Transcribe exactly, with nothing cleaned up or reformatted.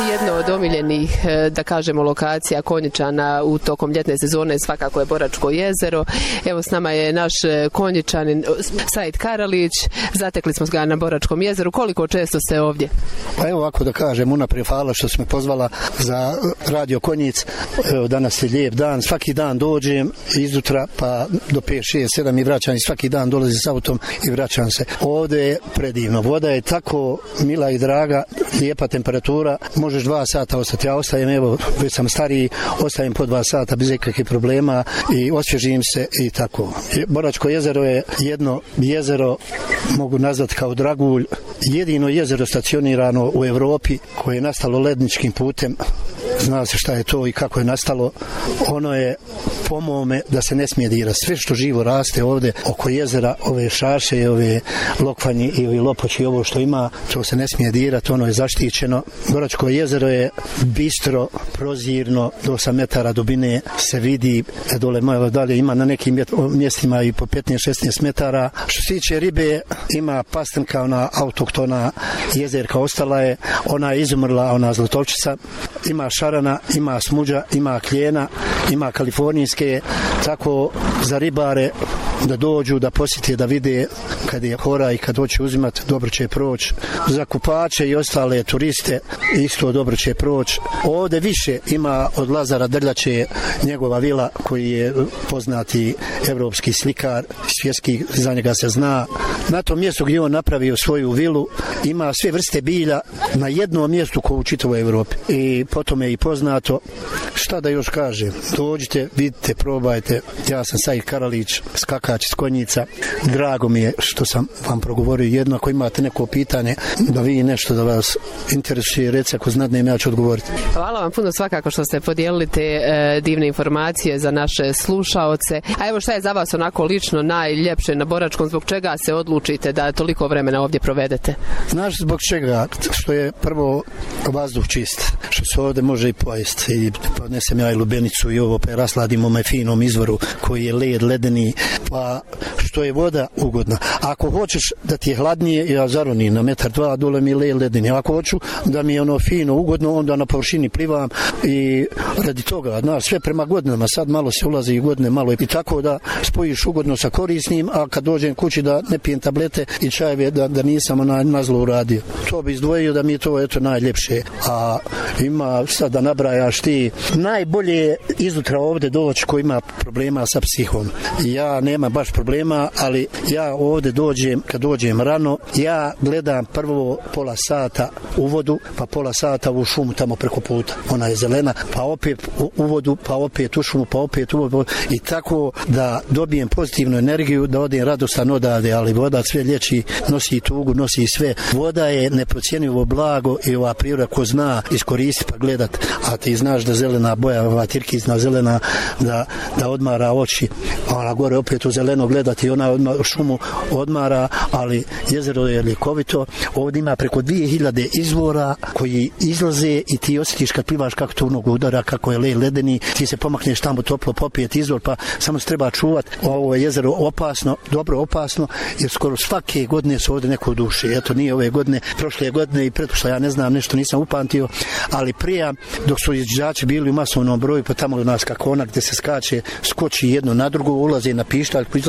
Jedno od omiljenih, da kažemo, lokacija Konjičana u tokom ljetne sezone svakako je Boračko jezero. Evo s nama je naš Konjičanin Said Karalić. Zatekli smo ga na Boračkom jezeru. Koliko često ste ovdje? Pa evo ovako da kažem, unaprijed hvala što smo pozvala za radio Konjic. Evo danas je lijep dan. Svaki dan dođem izutra pa do pet, šest, sedam i vraćam i svaki dan dolazim s autom i vraćam se. Ovdje je predivno. Voda je tako mila i draga, lijepa temperatura. Možeš dva sata ostati. Ja ostajem, evo, već sam stariji, ostajem po dva sata bez ikakvih problema i osvježim se i tako. Boračko jezero je jedno jezero, mogu nazvati kao dragulj, jedino jezero stacionirano u Europi koje je nastalo ledničkim putem. Zna se šta je to i kako je nastalo. Ono je po mome da se ne smije dirati. Sve što živo raste ovdje oko jezera, ove šaše, ove lokvanji i ovi lopoći, ovo što ima, to se ne smije dirati, ono je zaštićeno. Boračko jezero je bistro, prozirno, do osam metara dubine se vidi, dole malo dalje ima na nekim mjestima i po petnaest šesnaest metara. Što se tiče ribe, ima pastrnka, ona autoktona jezerka, ostala je, ona je izumrla, ona zlatolčica, ima šarana, ima smuđa, ima kljena, ima kalifornijske, tako za ribare da dođu, da posjete, da vide kad je hora i kad hoće uzimati, dobro će proći. Za kupače i ostale turiste isto dobro će proći. Ovdje više ima od Lazara Drljače, njegova vila koji je poznati evropski slikar, svjetski, za njega se zna. Na tom mjestu gdje on napravio svoju vilu ima sve vrste bilja na jednom mjestu kao u čitavoj Evropi. I potom je i poznato. Šta da još kažem? Dođite, vidite, probajte. Ja sam Said Karalić, skakač iz Konjica. Drago mi je što sam vam progovorio jedno. Ako imate neko pitanje, da vi nešto da vas interesuje, reci ako znadnem, ja ću odgovoriti. Hvala vam puno svakako što ste podijelili te e, divne informacije za naše slušaoce. A evo šta je za vas onako lično najljepše na Boračkom, zbog čega se odlučite da toliko vremena ovdje provedete? Znaš zbog čega? Što je prvo vazduh čist, što se ovdje može i pojesti. I podnesem ja i lubenicu i ovo, pa rasladim u finom izvoru koji je led, ledeni, pa što je voda ugodna. Ako hoćeš da ti je hladnije, ja zaronim na metar dva, dole mi je led, ledeni. Ako hoću da mi je ono fino, ugodno, onda na površini plivam i radi toga, znaš, sve prema godinama, sad malo se ulazi i godine, malo i tako da spojiš ugodno sa korisnim, a kad dođem kući da ne pijem tablete i čajeve, da, da nisam na, na zlo uradio. To bi izdvojio da mi je to eto najljepše. A ima sad da nabrajaš ti, najbolje izutra ovdje doći ko ima problema sa psihom. Ja nema baš problema, ali ja ovdje dođem, kad dođem rano, ja gledam prvo pola sata u vodu, pa pola sata u šumu tamo preko puta. Ona je zelena, pa opet u vodu, pa opet u šumu, pa opet u vodu. I tako da dobijem pozitivnu energiju, da odem radostan odade, ali voda sve liječi, nosi tugu, nosi sve. Voda je neprocjenjivo blago i ova priroda ko zna iskoristiti pa gledat, a ti znaš da zelena boja, ova tirkizna zelena, da, da odmara oči, a ona gore opet u zeleno gledati, ona odma, šumu odmara, ali jezero je likovito. Ovdje ima preko dvije hiljade izvora koji izlaze i ti osjetiš kad plivaš kako to unog udara, kako je led ledeni, ti se pomakneš tamo toplo, popijeti izvor, pa samo se treba čuvati. Ovo je jezero opasno, dobro opasno, jer skoro svake godine su ovdje neko duše. Eto, nije ove godine, prošle godine i pretpošle, ja ne znam, nešto nisam upamtio, ali prije, dok su izđači bili u masovnom broju, pa tamo u nas kako ona gdje se skače, skoči jedno na drugo, ulaze na pištalj,